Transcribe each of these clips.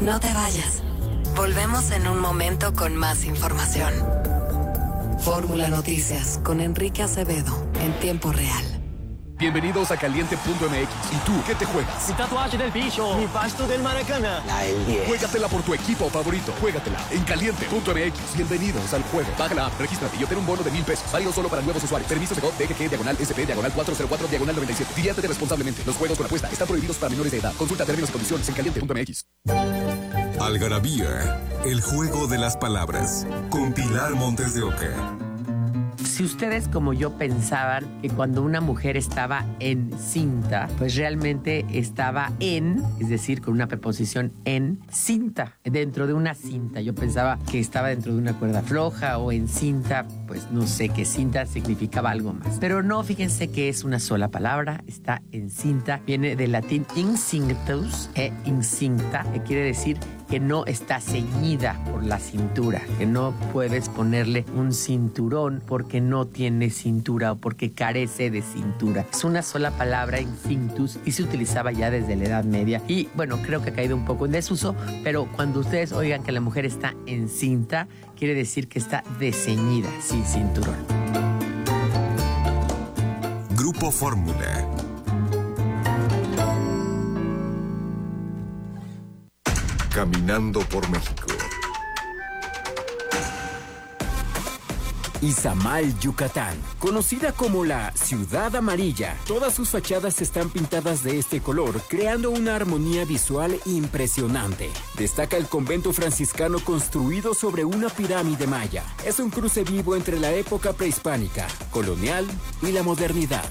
No te vayas. Volvemos en un momento con más información. Fórmula Noticias con Enrique Acevedo en tiempo real. Bienvenidos a Caliente.mx. ¿Y tú qué te juegas? Mi tatuaje del bicho. Mi pasto del Maracaná. La el 10. Juégatela por tu equipo favorito. Juégatela en Caliente.mx. Bienvenidos al juego. Baja la app, regístrate y obtén un bono de $1,000. Válido solo para nuevos usuarios. Permisos de GOV, DGG-SP-404-97. Diviértete responsablemente. Los juegos con apuesta están prohibidos para menores de edad. Consulta términos y condiciones en Caliente.mx. Algarabía, el juego de las palabras. Con Pilar Montes de Oca. Si ustedes como yo pensaban que cuando una mujer estaba encinta, pues realmente estaba es decir, con una preposición en cinta, dentro de una cinta. Yo pensaba que estaba dentro de una cuerda floja o en cinta, pues no sé, que cinta significaba algo más. Pero no, fíjense que es una sola palabra, está encinta, viene del latín incinctus incinta, que quiere decir que no está ceñida por la cintura, que no puedes ponerle un cinturón porque no tiene cintura o porque carece de cintura. Es una sola palabra, incinctus, y se utilizaba ya desde la Edad Media. Y bueno, creo que ha caído un poco en desuso, pero cuando ustedes oigan que la mujer está encinta, quiere decir que está desceñida, sin cinturón. Grupo Fórmula. Caminando por México. Izamal, Yucatán, conocida como la Ciudad Amarilla. Todas sus fachadas están pintadas de este color, creando una armonía visual impresionante. Destaca el convento franciscano construido sobre una pirámide maya. Es un cruce vivo entre la época prehispánica, colonial y la modernidad.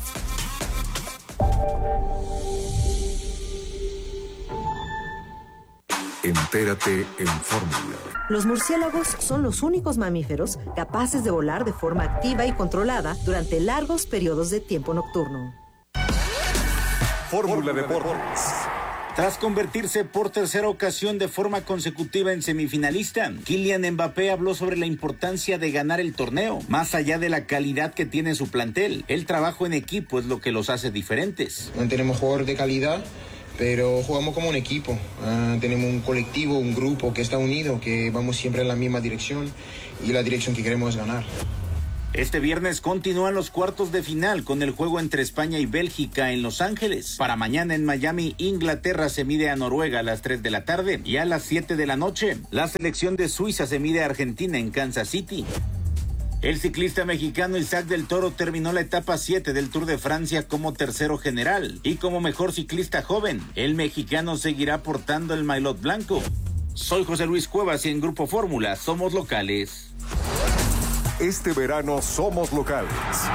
Entérate en Fórmula. Los murciélagos son los únicos mamíferos capaces de volar de forma activa y controlada durante largos periodos de tiempo nocturno. Fórmula Deportes. Tras convertirse por tercera ocasión de forma consecutiva en semifinalista, Kylian Mbappé habló sobre la importancia de ganar el torneo. Más allá de la calidad que tiene su plantel, el trabajo en equipo es lo que los hace diferentes. No tenemos jugadores de calidad, pero jugamos como un equipo. Tenemos un colectivo, un grupo que está unido, que vamos siempre en la misma dirección y la dirección que queremos es ganar. Este viernes continúan los cuartos de final con el juego entre España y Bélgica en Los Ángeles. Para mañana en Miami, Inglaterra se mide a Noruega a las 3 de la tarde y a las 7 de la noche. La selección de Suiza se mide a Argentina en Kansas City. El ciclista mexicano Isaac del Toro terminó la etapa 7 del Tour de Francia como tercero general y como mejor ciclista joven. El mexicano seguirá portando el maillot blanco. Soy José Luis Cuevas y en Grupo Fórmula somos locales. Este verano somos locales.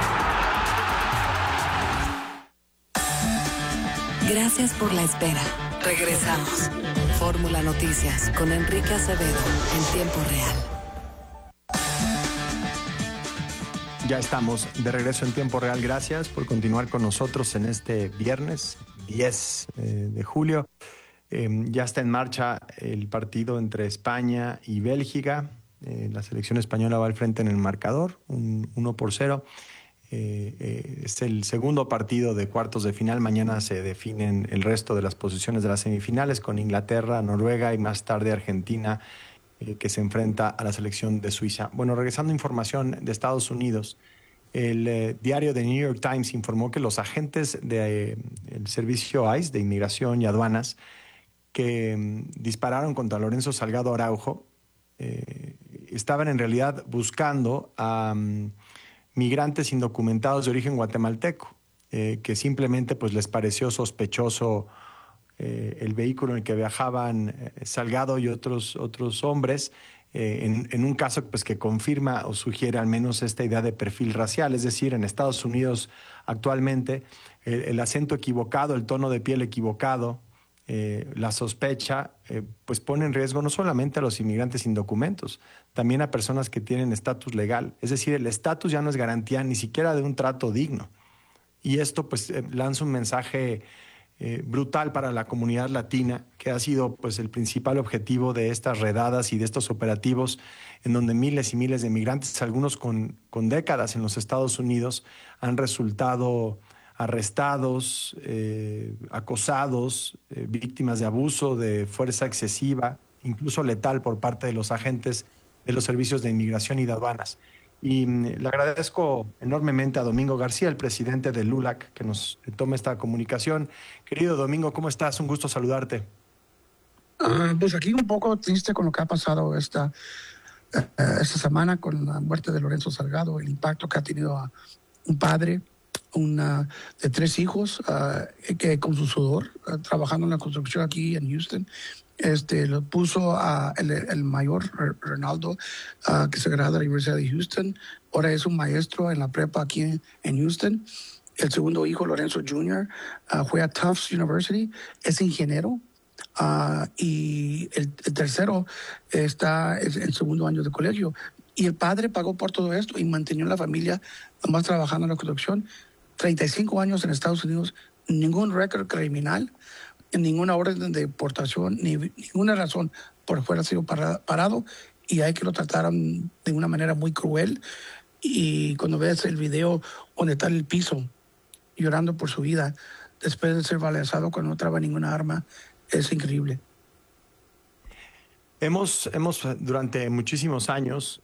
Gracias por la espera. Regresamos. Fórmula Noticias con Enrique Acevedo en tiempo real. Ya estamos de regreso en tiempo real. Gracias por continuar con nosotros en este viernes 10 de julio. Ya está en marcha el partido entre España y Bélgica. La selección española va al frente en el marcador, un 1-0. Es el segundo partido de cuartos de final. Mañana se definen el resto de las posiciones de las semifinales con Inglaterra, Noruega y más tarde Argentina, que se enfrenta a la selección de Suiza. Bueno, regresando a información de Estados Unidos, el diario The New York Times informó que los agentes del servicio ICE, de Inmigración y Aduanas, que dispararon contra Lorenzo Salgado Araujo, estaban en realidad buscando a migrantes indocumentados de origen guatemalteco, que simplemente pues, les pareció sospechoso el vehículo en el que viajaban Salgado y otros hombres, en un caso pues, que confirma o sugiere al menos esta idea de perfil racial. Es decir, en Estados Unidos actualmente el acento equivocado, el tono de piel equivocado, la sospecha, pues pone en riesgo no solamente a los inmigrantes indocumentos, también a personas que tienen estatus legal. Es decir, el estatus ya no es garantía ni siquiera de un trato digno. Y esto pues lanza un mensaje brutal para la comunidad latina, que ha sido pues el principal objetivo de estas redadas y de estos operativos, en donde miles y miles de migrantes, algunos con décadas en los Estados Unidos, han resultado arrestados, acosados, víctimas de abuso, de fuerza excesiva, incluso letal por parte de los agentes de los servicios de inmigración y de aduanas. Y le agradezco enormemente a Domingo García, el presidente de LULAC, que nos tome esta comunicación. Querido Domingo, ¿cómo estás? Un gusto saludarte. Pues aquí un poco triste con lo que ha pasado esta semana con la muerte de Lorenzo Salgado, el impacto que ha tenido a un padre de 3 hijos que con su sudor, trabajando en la construcción aquí en Houston, lo puso a el mayor Ronaldo, que se graduó de la Universidad de Houston. Ahora es un maestro en la prepa aquí en Houston. El segundo hijo, Lorenzo Jr., fue a Tufts University, es ingeniero. Y el tercero está en el segundo año de colegio. Y el padre pagó por todo esto y mantenió la familia nomás trabajando en la construcción. 35 años en Estados Unidos, ningún récord criminal, ninguna orden de deportación, ninguna razón por fuera ha sido parado, y hay que lo trataron de una manera muy cruel. Y cuando ves el video donde está en el piso llorando por su vida después de ser baleado cuando no traía ninguna arma, es increíble. Hemos durante muchísimos años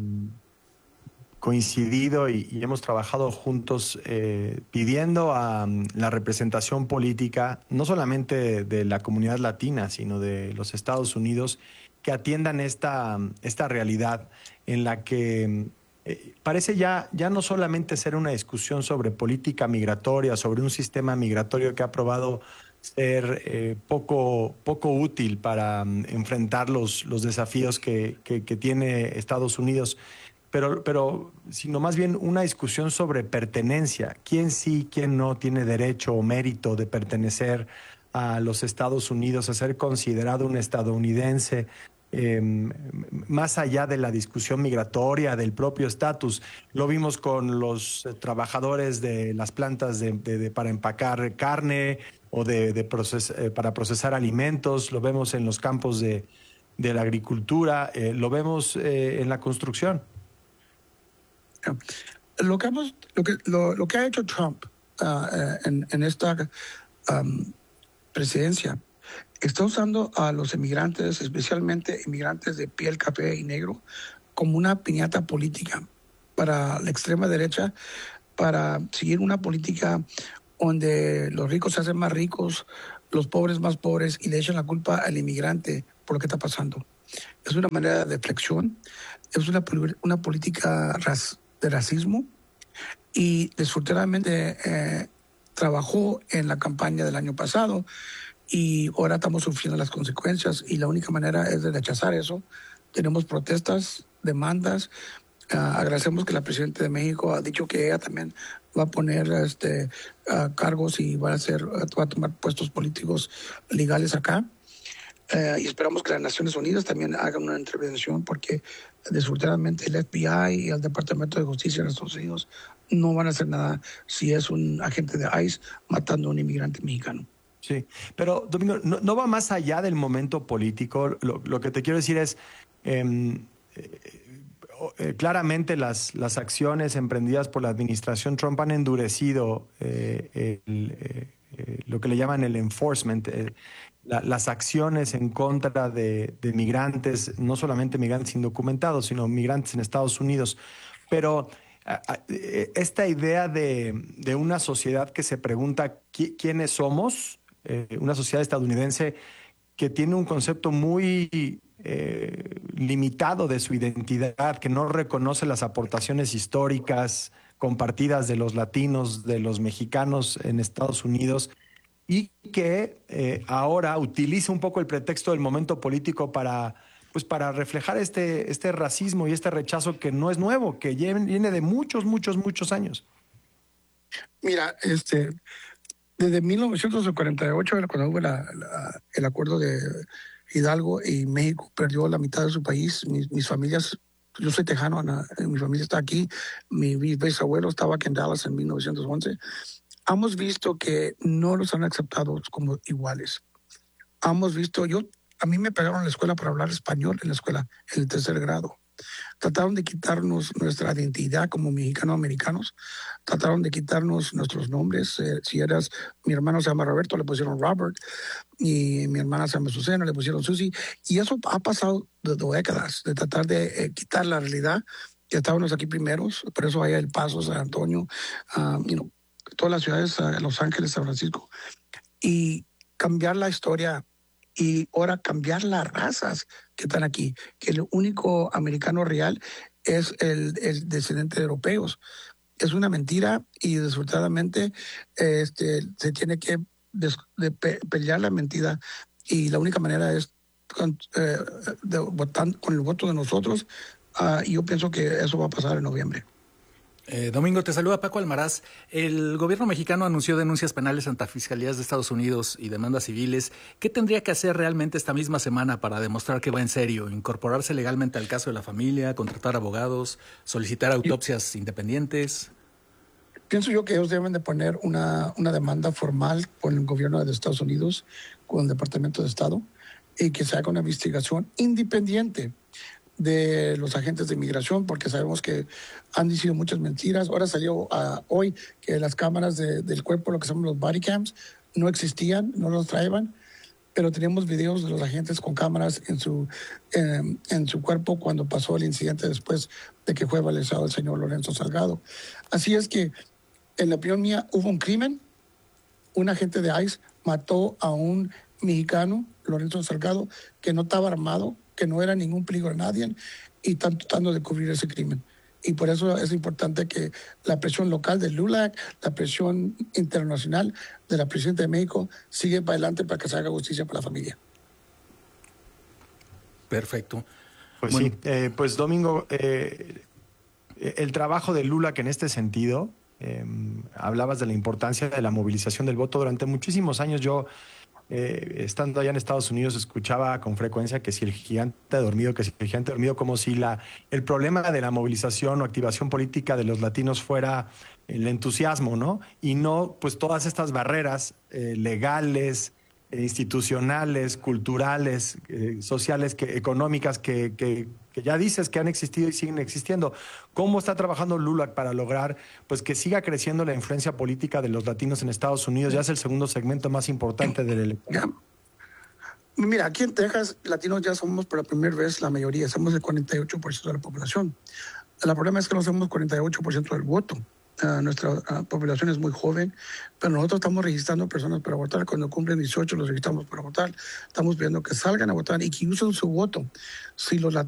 coincidido y hemos trabajado juntos pidiendo a la representación política, no solamente de la comunidad latina, sino de los Estados Unidos, que atiendan esta realidad en la que parece ya no solamente ser una discusión sobre política migratoria, sobre un sistema migratorio que ha probado ser poco útil para enfrentar los desafíos que tiene Estados Unidos, pero sino más bien una discusión sobre pertenencia. ¿Quién sí, quién no tiene derecho o mérito de pertenecer a los Estados Unidos, a ser considerado un estadounidense? Más allá de la discusión migratoria, del propio estatus. Lo vimos con los trabajadores de las plantas para empacar carne o para procesar alimentos, lo vemos en los campos de la agricultura, lo vemos en la construcción. Lo que ha hecho Trump en esta presidencia, está usando a los inmigrantes, especialmente inmigrantes de piel café y negro, como una piñata política para la extrema derecha, para seguir una política donde los ricos se hacen más ricos, los pobres más pobres, y le echan la culpa al inmigrante por lo que está pasando. Es una manera de flexión, es una política de racismo, y desafortunadamente trabajó en la campaña del año pasado, y ahora estamos sufriendo las consecuencias, y la única manera es de rechazar eso. Tenemos protestas, demandas. Agradecemos que la presidenta de México ha dicho que ella también va a poner cargos y va a tomar puestos políticos legales acá. Y esperamos que las Naciones Unidas también hagan una intervención, porque desafortunadamente el FBI y el Departamento de Justicia de Estados Unidos no van a hacer nada si es un agente de ICE matando a un inmigrante mexicano. Sí, pero Domingo, no va más allá del momento político. Lo que te quiero decir es, claramente las acciones emprendidas por la administración Trump han endurecido lo que le llaman el enforcement, las acciones en contra de migrantes, no solamente migrantes indocumentados, sino migrantes en Estados Unidos. Pero esta idea de una sociedad que se pregunta quiénes somos, una sociedad estadounidense que tiene un concepto muy limitado de su identidad, que no reconoce las aportaciones históricas compartidas de los latinos, de los mexicanos en Estados Unidos, y que ahora utiliza un poco el pretexto del momento político para reflejar este racismo y este rechazo que no es nuevo, que viene de muchos años. Mira, desde 1948, cuando hubo el acuerdo de Hidalgo y México perdió la mitad de su país, mis familias, yo soy tejano, mi familia está aquí, mi bisabuelo estaba aquí en Dallas en 1911. Hemos visto que no los han aceptado como iguales. Hemos visto, a mí me pegaron en la escuela por hablar español en la escuela, en el 3er grado. trataron de quitarnos nuestra identidad como mexicano-americanos, trataron de quitarnos nuestros nombres. Si eras, mi hermano se llama Roberto, le pusieron Robert, y mi hermana se llama Susana, le pusieron Susie, y eso ha pasado de décadas, de tratar de quitar la realidad. Ya estábamos aquí primeros, por eso hay El Paso, San Antonio, todas las ciudades, Los Ángeles, San Francisco, y cambiar la historia y ahora cambiar las razas que están aquí, que el único americano real es el descendiente de europeos. Es una mentira y desafortunadamente se tiene que pelear la mentira, y la única manera es votando con el voto de nosotros. Y yo pienso que eso va a pasar en noviembre. Domingo, te saluda Paco Almaraz. El gobierno mexicano anunció denuncias penales ante fiscalías de Estados Unidos y demandas civiles. ¿Qué tendría que hacer realmente esta misma semana para demostrar que va en serio? ¿Incorporarse legalmente al caso de la familia, contratar abogados, solicitar autopsias independientes? Pienso yo que ellos deben de poner una demanda formal con el gobierno de Estados Unidos, con el Departamento de Estado, y que se haga una investigación independiente de los agentes de inmigración, porque sabemos que han dicho muchas mentiras. Ahora salió hoy que las cámaras del cuerpo, lo que son los body cams, no existían, no los traían, pero teníamos videos de los agentes con cámaras en su cuerpo cuando pasó el incidente después de que fue baleado el señor Lorenzo Salgado. Así es que, en la opinión mía, hubo un crimen. Un agente de ICE mató a un mexicano, Lorenzo Salgado, que no estaba armado, que no era ningún peligro a nadie, y están tratando de cubrir ese crimen. Y por eso es importante que la presión local de LULAC, la presión internacional de la Presidenta de México, siga para adelante para que se haga justicia para la familia. Perfecto. Pues bueno. Sí, pues Domingo, el trabajo de LULAC en este sentido, hablabas de la importancia de la movilización del voto. Durante muchísimos años yo, estando allá en Estados Unidos, escuchaba con frecuencia que si el gigante ha dormido, como si el problema de la movilización o activación política de los latinos fuera el entusiasmo, ¿no? Y no, pues, todas estas barreras legales, institucionales, culturales, sociales, económicas, que ya dices que han existido y siguen existiendo. ¿Cómo está trabajando LULAC para lograr, pues, que siga creciendo la influencia política de los latinos en Estados Unidos? Ya es el segundo segmento más importante del electorado. Mira, aquí en Texas, latinos ya somos por la primera vez la mayoría, somos el 48% de la población. El problema es que no somos 48% del voto. Nuestra población es muy joven, pero nosotros estamos registrando personas para votar. Cuando cumplen 18 los registramos para votar. Estamos pidiendo que salgan a votar y que usen su voto. Si los